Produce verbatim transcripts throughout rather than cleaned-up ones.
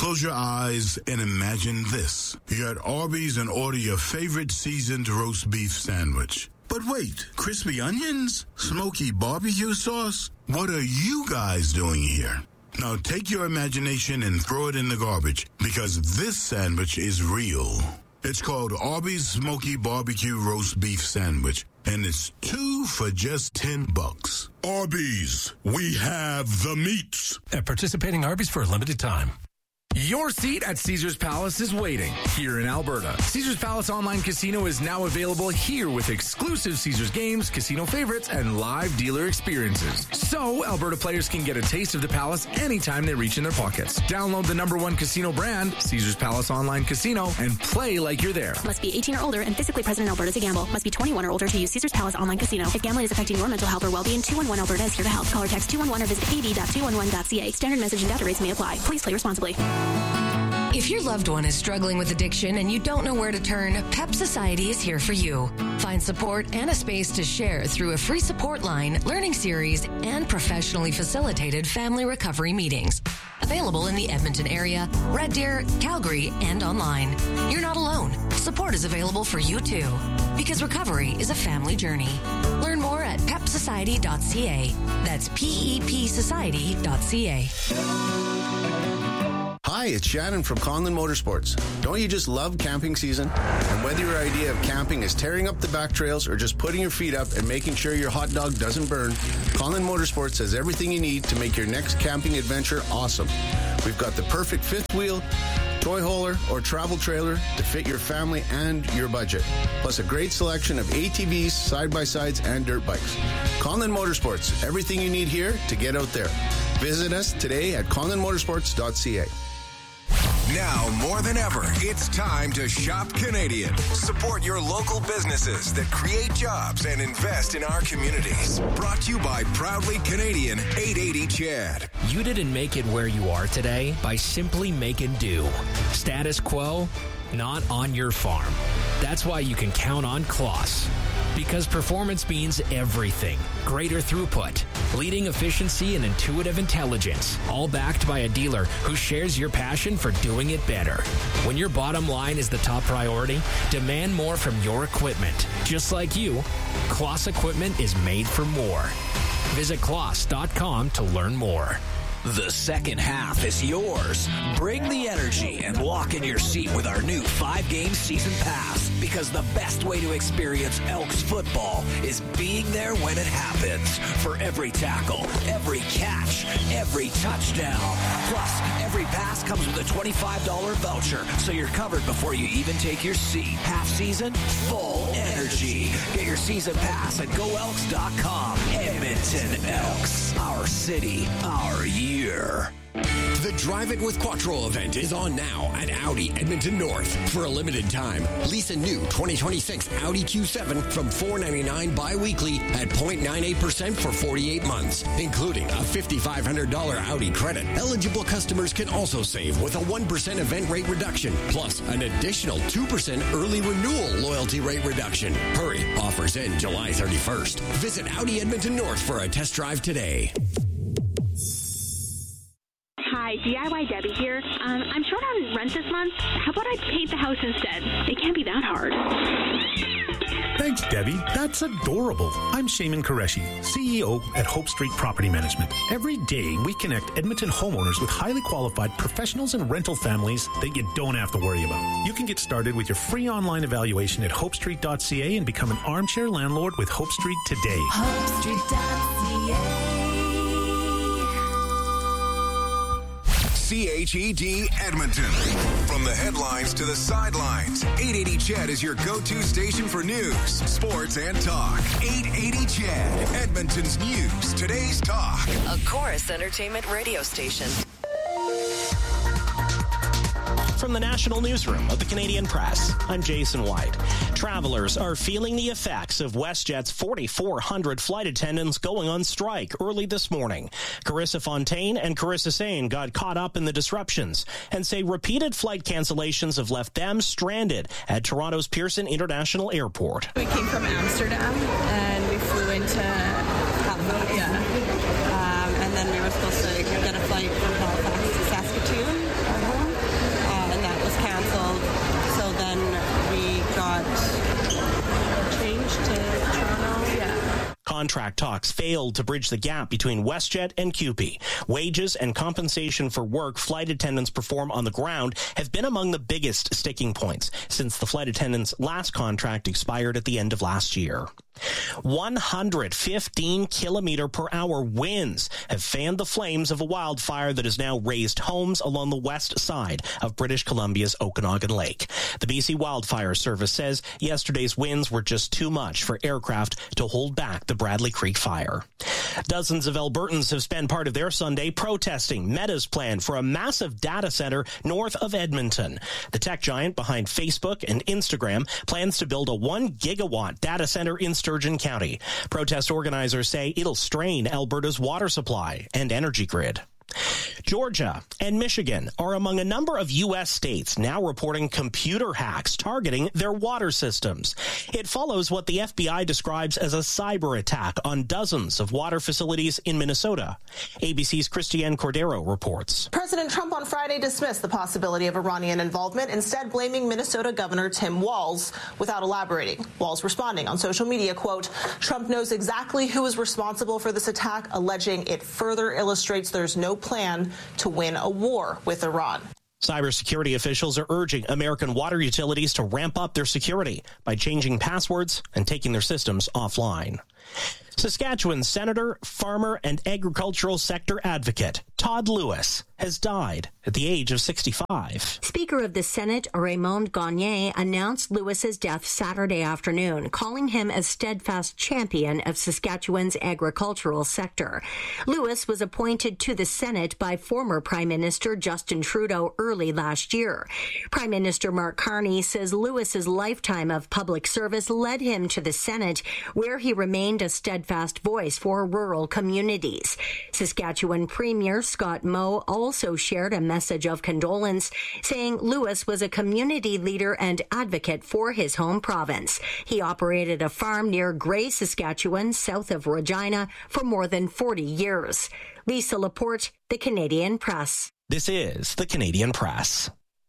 Close your eyes and imagine this. You're at Arby's and order your favorite seasoned roast beef sandwich. But wait, crispy onions? Smoky barbecue sauce? What are you guys doing here? Now take your imagination and throw it in the garbage, because this sandwich is real. It's called Arby's Smoky Barbecue Roast Beef Sandwich, and it's two for just ten bucks. Arby's, we have the meats. At participating Arby's for a limited time. Your seat at Caesars Palace is waiting here in Alberta. Caesars Palace Online Casino is now available here with exclusive Caesars games, casino favorites, and live dealer experiences. So Alberta players can get a taste of the Palace anytime they reach in their pockets. Download the number one casino brand, Caesars Palace Online Casino, and play like you're there. Must be eighteen or older and physically present in Alberta to gamble. Must be twenty-one or older to use Caesars Palace Online Casino. If gambling is affecting your mental health or well-being, two one one Alberta is here to help. Call or text two one one or visit a d dot two one one dot c a. Standard message and data rates may apply. Please play responsibly. If your loved one is struggling with addiction and you don't know where to turn, Pep Society is here for you. Find support and a space to share through a free support line, learning series, and professionally facilitated family recovery meetings. Available in the Edmonton area, Red Deer, Calgary, and online. You're not alone. Support is available for you too. Because recovery is a family journey. Learn more at pep society dot c a. That's P E P society dot c a. Hi, it's Shannon from Conlin Motorsports. Don't you just love camping season? And whether your idea of camping is tearing up the back trails or just putting your feet up and making sure your hot dog doesn't burn, Conlin Motorsports has everything you need to make your next camping adventure awesome. We've got the perfect fifth wheel, toy hauler, or travel trailer to fit your family and your budget. Plus a great selection of A T Vs, side-by-sides, and dirt bikes. Conlin Motorsports, everything you need here to get out there. Visit us today at conlin motorsports dot c a. Now more than ever, it's time to shop Canadian. Support your local businesses that create jobs and invest in our communities. Brought to you by Proudly Canadian eight eighty C H E D. You didn't make it where you are today by simply making do. Status quo, not on your farm. That's why you can count on Kloss. Because performance means everything. Greater throughput, leading efficiency, and intuitive intelligence. All backed by a dealer who shares your passion for doing it better. When your bottom line is the top priority, demand more from your equipment. Just like you, Kloss equipment is made for more. Visit kloss dot com to learn more. The second half is yours. Bring the energy and walk in your seat with our new five-game season pass, because the best way to experience Elks football is being there when it happens. For every tackle, every catch, every touchdown. Plus, every pass comes with a twenty-five dollars voucher, so you're covered before you even take your seat. Half season, full energy. Get your season pass at go elks dot com. Edmonton Elks, our city, our year. The Drive It with Quattro event is on now at Audi Edmonton North. For a limited time, lease a new twenty twenty-six Audi Q seven from four ninety-nine bi-weekly at zero point nine eight percent for forty-eight months, including a five thousand five hundred dollars Audi credit. Eligible customers can also save with a one percent event rate reduction, plus an additional two percent early renewal loyalty rate reduction. Hurry, offers end July thirty-first. Visit Audi Edmonton North for a test drive today. Hi, D I Y Debbie here. Um, I'm short on rent this month. How about I paint the house instead? It can't be that hard. Thanks, Debbie. That's adorable. I'm Shaman Qureshi, C E O at Hope Street Property Management. Every day, we connect Edmonton homeowners with highly qualified professionals and rental families that you don't have to worry about. You can get started with your free online evaluation at hope street dot c a and become an armchair landlord with Hope Street today. hope street dot c a. C H E D Edmonton. From the headlines to the sidelines, eight eighty C H E D is your go-to station for news, sports, and talk. eight eighty C H E D, Edmonton's news, today's talk. A Chorus Entertainment radio station. From the National Newsroom of the Canadian Press, I'm Jason White. Travelers are feeling the effects of WestJet's forty-four hundred flight attendants going on strike early this morning. Carissa Fontaine and Carissa Sane got caught up in the disruptions and say repeated flight cancellations have left them stranded at Toronto's Pearson International Airport. We came from Amsterdam and we flew into Halifax, yeah. um, and then we were supposed to get a flight from Halifax to Saskatoon, our home. Contract talks failed to bridge the gap between WestJet and C U P E. Wages and compensation for work flight attendants perform on the ground have been among the biggest sticking points since the flight attendants' last contract expired at the end of last year. one hundred fifteen kilometer per hour winds have fanned the flames of a wildfire that has now razed homes along the west side of British Columbia's Okanagan Lake. The B C Wildfire Service says yesterday's winds were just too much for aircraft to hold back the Bradley Creek fire. Dozens of Albertans have spent part of their Sunday protesting Meta's plan for a massive data center north of Edmonton. The tech giant behind Facebook and Instagram plans to build a one gigawatt data center in Sturgeon County. Protest organizers say it'll strain Alberta's water supply and energy grid. Georgia and Michigan are among a number of U S states now reporting computer hacks targeting their water systems. It follows what the F B I describes as a cyber attack on dozens of water facilities in Minnesota. A B C's Christiane Cordero reports. President Trump on Friday dismissed the possibility of Iranian involvement, instead blaming Minnesota Governor Tim Walz without elaborating. Walz responding on social media, quote, Trump knows exactly who is responsible for this attack, alleging it further illustrates there's no plan to win a war with Iran. Cybersecurity officials are urging American water utilities to ramp up their security by changing passwords and taking their systems offline. Saskatchewan Senator, farmer, and agricultural sector advocate Todd Lewis has died at the age of sixty-five. Speaker of the Senate, Raymond Gagne, announced Lewis's death Saturday afternoon, calling him a steadfast champion of Saskatchewan's agricultural sector. Lewis was appointed to the Senate by former Prime Minister Justin Trudeau early last year. Prime Minister Mark Carney says Lewis's lifetime of public service led him to the Senate, where he remained a steadfast voice for rural communities. Saskatchewan Premier Scott Moe also shared a message of condolence, saying Lewis was a community leader and advocate for his home province. He operated a farm near Gray, Saskatchewan, south of Regina, for more than forty years. Lisa Laporte, The Canadian Press. This is The Canadian Press.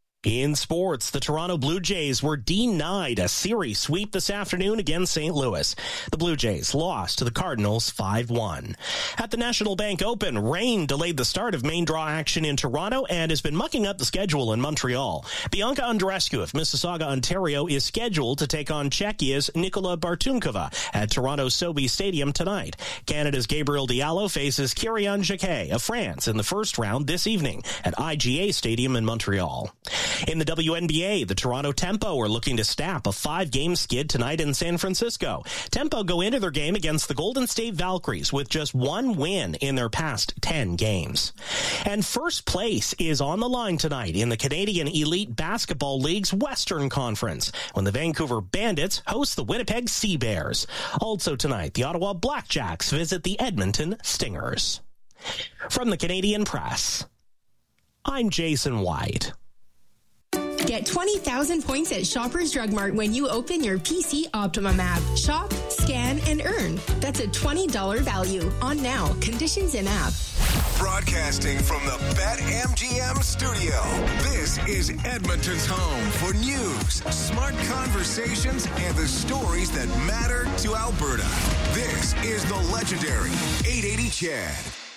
In sports, the Toronto Blue Jays were denied a series sweep this afternoon against Saint Louis. The Blue Jays lost to the Cardinals five one. At the National Bank Open, rain delayed the start of main draw action in Toronto and has been mucking up the schedule in Montreal. Bianca Andreescu of Mississauga, Ontario, is scheduled to take on Czechia's Nikola Bartunkova at Toronto's Sobeys Stadium tonight. Canada's Gabriel Diallo faces Kyrian Jacquet of France in the first round this evening at I G A Stadium in Montreal. In the W N B A, the Toronto Tempo are looking to snap a five-game skid tonight in San Francisco. Tempo go into their game against the Golden State Valkyries with just one win in their past ten games. And first place is on the line tonight in the Canadian Elite Basketball League's Western Conference when the Vancouver Bandits host the Winnipeg Sea Bears. Also tonight, the Ottawa Blackjacks visit the Edmonton Stingers. From the Canadian Press, I'm Jason White. Get twenty thousand points at Shoppers Drug Mart when you open your P C Optimum app. Shop, scan, and earn. That's a twenty dollars value on now. Conditions in app. Broadcasting from the BetMGM studio, this is Edmonton's home for news, smart conversations, and the stories that matter to Alberta. This is the legendary eight eighty Chad.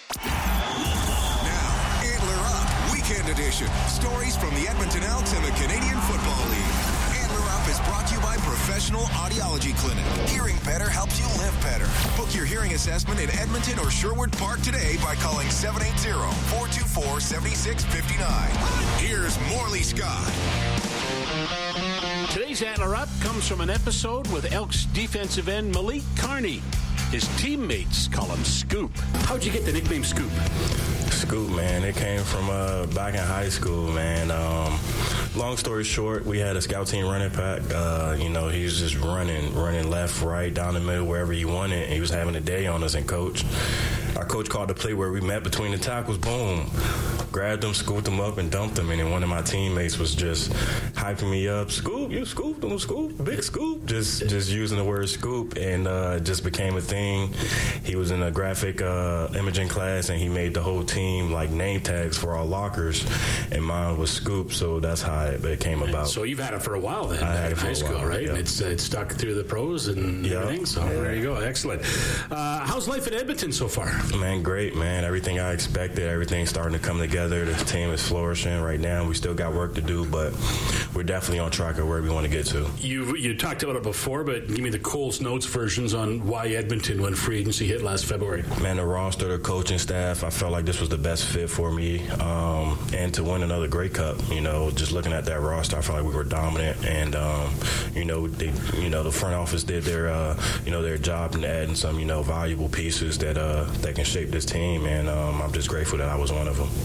Now, Antler Up. Weekend edition. Stories from the Edmonton Elks and the Canadian Football League. Antler Up is brought to you by Professional Audiology Clinic. Hearing better helps you live better. Book your hearing assessment in Edmonton or Sherwood Park today by calling seven eight zero, four two four, seven six five nine. Here's Morley Scott. Today's Antler Up comes from an episode with Elks defensive end Malik Carney. His teammates call him Scoop. How'd you get the nickname Scoop? Scoop, man. It came from uh, back in high school, man. Um, long story short, we had a scout team running back. Uh, you know, he was just running, running left, right, down the middle, wherever he wanted. He was having a day on us, and coach, our coach called the play where we met between the tackles. Boom. grabbed them, scooped them up, and dumped them. And then one of my teammates was just hyping me up. Scoop, you scooped them, scoop, big scoop. Just just using the word scoop, and uh, it just became a thing. He was in a graphic uh, imaging class, and he made the whole team like name tags for our lockers, and mine was Scoop. So that's how it, it came about. So you've had it for a while then. I had it for high a school, while, right? Yeah. And it's uh, it's stuck through the pros and yeah. everything. So yeah. there you go. Excellent. Uh, how's life in Edmonton so far? Man, great, man. Everything I expected, everything's starting to come together. The team is flourishing right now. We still got work to do, but we're definitely on track of where we want to get to. You you talked about it before, but give me the Coles Notes versions on why Edmonton, when free agency hit last February. Man, the roster, the coaching staff, I felt like this was the best fit for me, um, and to win another Grey Cup. You know, just looking at that roster, I felt like we were dominant, and um, you know, they, you know, the front office did their, uh, you know, their job in adding some, you know, valuable pieces that uh, that can shape this team, and um, I'm just grateful that I was one of them.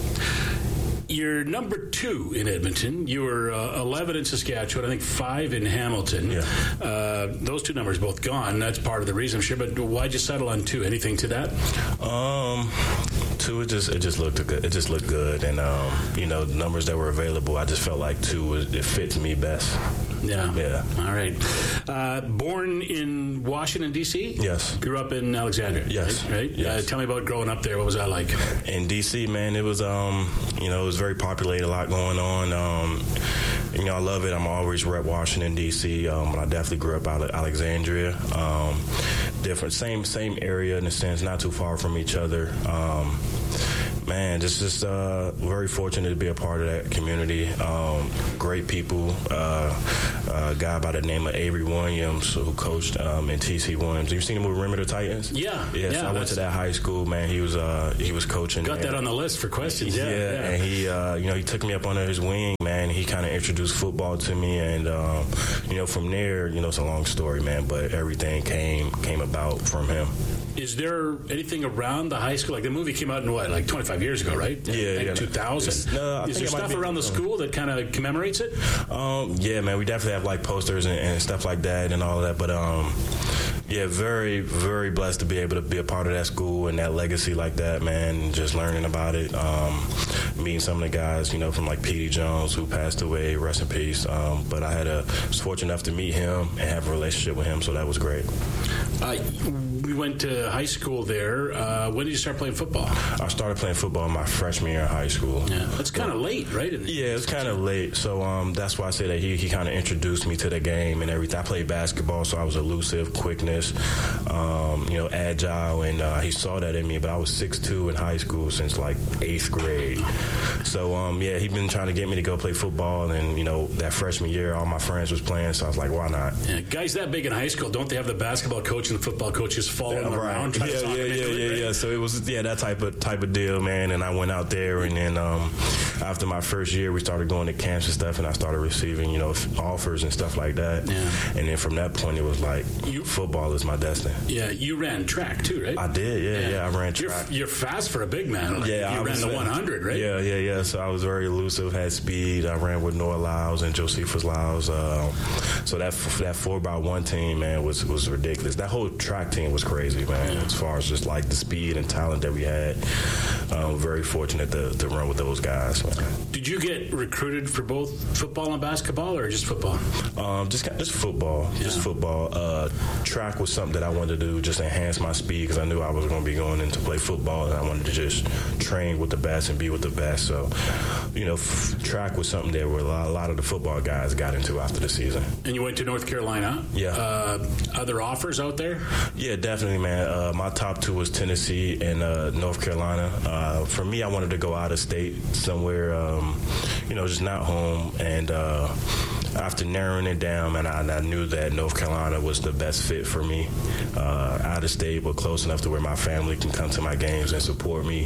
You're number two in Edmonton. You were uh, eleven in Saskatchewan, I think five in Hamilton. Yeah. Uh, those two numbers both gone. That's part of the reason, I'm sure. But why'd you settle on two? Anything to that? Um, two, it just it just looked good. It just looked good, and um, you know, the numbers that were available, I just felt like two was, it fits me best. Yeah. Yeah. All right. Uh, born in Washington, D C? Yes. Grew up in Alexandria? Yes. Right? right? Yes. Uh, tell me about growing up there. What was that like? In D C, man, it was, um, you know, it was very populated, a lot going on. Um, you know, I love it. I'm always rep Washington, D C, um, but I definitely grew up out of Alexandria. Um, different, same same area in a sense, not too far from each other. Um, Man, just just uh, very fortunate to be a part of that community. Um, great people. Uh, a guy by the name of Avery Williams, who coached um, in T C Williams. You seen him with Perimeter Titans? Yeah. Yes, yeah, I went to that high school. Man, he was uh, he was coaching. Got there. that on the list for questions. Yeah, yeah, yeah. and he uh, you know he took me up under his wing. Man, he kind of introduced football to me, and um, you know from there, you know it's a long story, man, but everything came came about from him. Is there anything around the high school? Like the movie came out in what, like twenty-five years ago, right? Yeah, like yeah. two thousand. No, I Is there think it might stuff be- around the school that kind of commemorates it? Um, yeah, man, we definitely have like posters and, and stuff like that and all of that. But um, yeah, very, very blessed to be able to be a part of that school and that legacy like that, man. And just learning about it, um, meeting some of the guys, you know, from like Petey Jones, who passed away, rest in peace. Um, but I had a was fortunate enough to meet him and have a relationship with him, so that was great. Uh, we went to high school there. Uh, when did you start playing football? I started playing football my freshman year in high school. Yeah, that's kind of late, right? In the Yeah, it's kind of late. So um, that's why I say that he, he kind of introduced me to the game and everything. I played basketball, so I was elusive, quickness, um, you know, agile, and uh, he saw that in me. But I was six two in high school since like eighth grade. So um, yeah, he'd been trying to get me to go play football, and you know, that freshman year, all my friends was playing, so I was like, why not? Yeah, guys that big in high school, don't they have the basketball coach and the football coaches following them around? Yeah, trying to yeah, talk yeah, them yeah, into it, yeah, right? yeah. So it was, yeah, that type of type of deal, man. And I went out there, and then um, after my first year, we started going to camps and stuff, and I started receiving, you know, f- offers and stuff like that. Yeah. And then from that point, it was like, You- football is my destiny. Yeah, you ran track too, right? I did, yeah, yeah. I ran You're, track. you're fast for a big man. Like, Yeah, you I ran was, the uh, one hundred, right? Yeah, yeah, yeah. So I was very elusive, had speed. I ran with Noah Lyles and Josephus Lyles. Um, so that that four by one team, man, was was ridiculous. That whole track team was crazy, man. As far as just like the speed and talent that we had, um, very fortunate to, to run with those guys. Man. Did you get recruited for both football and basketball, or just football? Um, just just football, Yeah. just football. Uh, track was something that I wanted to do, just enhance my speed, because I knew I was going to be going in to play football, and I wanted to just train with the best and be with the best. So, you know, f- track was something that where a lot, a lot of the football guys got into after the season. And you went to North Carolina. Yeah. Uh, other offers out there? Yeah, definitely, man. Uh, my top two was Tennessee and uh, North Carolina. Uh, for me, I wanted to go out of state somewhere, um, you know, just not home. And uh, after narrowing it down, man, I, I knew that North Carolina was the best fit for me. Uh, out of state, but close enough to where my family can come to my games and support me.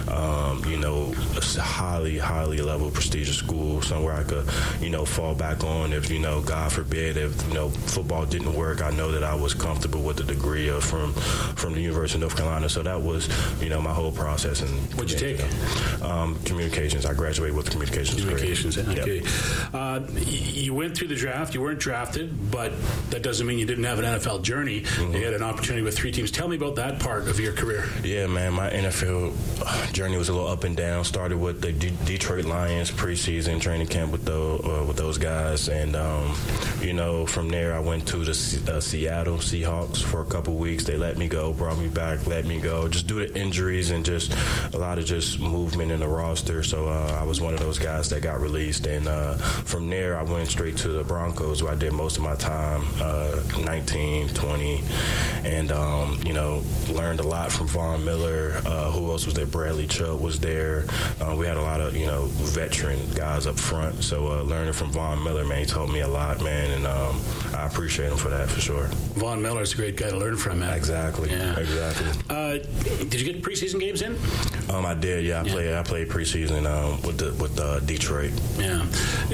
Um, you know, a highly, highly level prestigious school, somewhere I could, you know, fall back on if, you know, God forbid, if, you know, football didn't work. I know that I was comfortable with the degree of from from the University of North Carolina. So that was, you know, my whole process. And What'd you take? Um, communications. I graduated with communications. Communications. degree. Okay. Yep. Uh, y- you you went through the draft. You weren't drafted, but that doesn't mean you didn't have an N F L journey. Mm-hmm. You had an opportunity with three teams. Tell me about that part of your career. Yeah, man, my N F L journey was a little up and down. Started with the D- Detroit Lions preseason training camp with those, uh, with those guys, and um, you know, from there I went to the C- uh, Seattle Seahawks for a couple weeks. They let me go, brought me back, let me go, just due to injuries and just a lot of just movement in the roster. So uh, I was one of those guys that got released, and uh, from there I went straight to the Broncos, where I did most of my time, uh, nineteen, twenty, and um, you know, learned a lot from Von Miller. Uh, who else was there? Bradley Chubb was there. Uh, we had a lot of, you know, veteran guys up front. So uh, learning from Von Miller, man, he taught me a lot, man, and um, I appreciate him for that, for sure. Von Miller's a great guy to learn from, man. Exactly. Yeah. Exactly. Uh, did you get preseason games in? Um, I did. Yeah, I yeah. played. I played preseason um, with the with uh, Detroit. Yeah.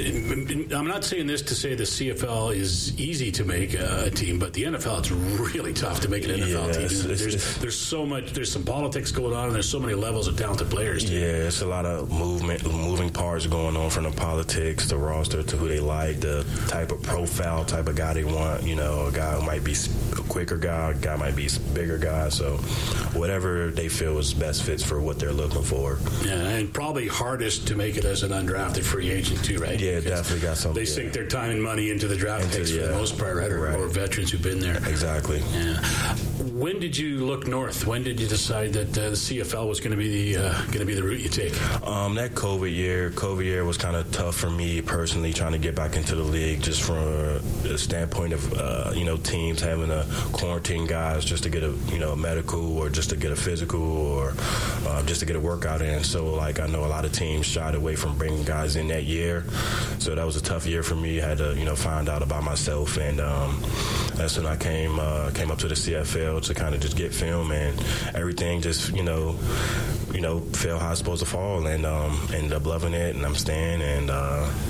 I'm not saying this to say the C F L is easy to make a team, but the N F L, it's really tough to make an N F L yeah, team. It's, there's, it's, there's so much. There's some politics going on, and there's so many levels of talented players. Too. Yeah, it's a lot of movement, moving parts going on, from the politics, the roster, to who they like, the type of profile, type of guy they want. You know, a guy who might be a quicker guy, a guy might be a bigger guy. So whatever they feel is best fits for what they're looking for. Yeah, and probably hardest to make it as an undrafted free agent too, right? Yeah, because definitely got something. They yeah. sink their time and money into the draft into, picks for yeah. the most part, right? Or, right? Or veterans who've been there. Exactly. Yeah. When did you look north? When did you decide that uh, the C F L was going to be the uh, going to be the route you take? Um, that COVID year, COVID year was kind of tough for me personally, trying to get back into the league, just from a standpoint of uh, you know, teams having to quarantine guys just to get a you know a medical, or just to get a physical, or uh, just to get a workout in. So like I know a lot of teams shied away from bringing guys in that year. So that was a tough year for me. I had to you know find out about myself, and um, that's when I came uh, came up to the C F L to kind of just get film, and everything just you know you know fell how it's supposed to fall, and um, ended up loving it, and I'm staying, and uh,